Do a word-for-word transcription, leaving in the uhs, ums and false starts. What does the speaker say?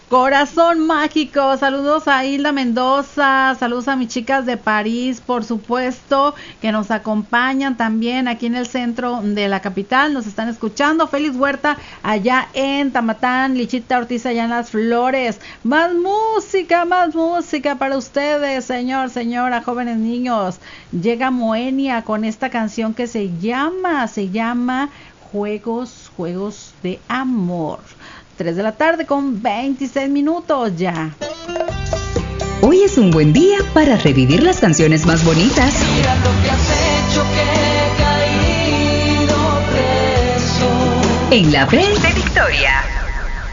Corazón mágico, saludos a Hilda Mendoza, saludos a mis chicas de París, por supuesto, que nos acompañan también aquí en el centro de la capital, nos están escuchando. Félix Huerta allá en Tamatán, Lichita Ortiz allá en Las Flores. Más música, más música para ustedes, señor, señora, jóvenes niños. Llega Moenia con esta canción que se llama, se llama Juegos, Juegos de Amor. tres de la tarde con veintiséis minutos ya. Hoy es un buen día para revivir las canciones más bonitas. Mira lo que has hecho, que he caído preso. En la Belle de Victoria.